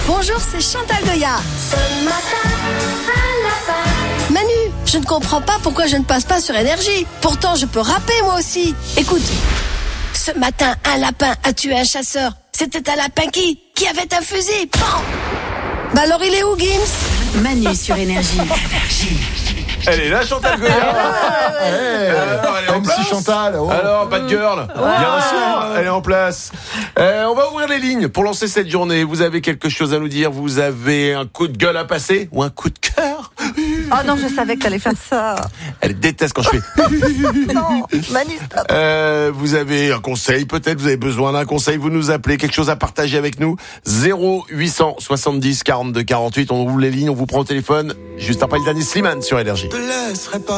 Bonjour, c'est Chantal Goya. Ce matin, un lapin. Manu, je ne comprends pas pourquoi je ne passe pas sur Énergie. Pourtant, je peux rapper moi aussi. Écoute, ce matin, un lapin a tué un chasseur. C'était un lapin qui avait un fusil. Pan. Bah alors il est où, Gims? Manu sur Énergie. Elle est là, Chantal Goya. Alors, elle est en MC place. Chantal. Oh. Alors, Bad Girl. Bien sûr, elle est en place. On va ouvrir les lignes pour lancer cette journée. Vous avez quelque chose à nous dire? Vous avez un coup de gueule à passer ou un coup de cœur? Oh non, je savais que t'allais faire ça. Elle déteste quand je fais. Non, Manu, stop. Vous avez un conseil, peut-être vous avez besoin d'un conseil, vous nous appelez, quelque chose à partager avec nous. 0870 42 48, on ouvre les lignes, on vous prend au téléphone juste après le dernier Slimane sur Énergie.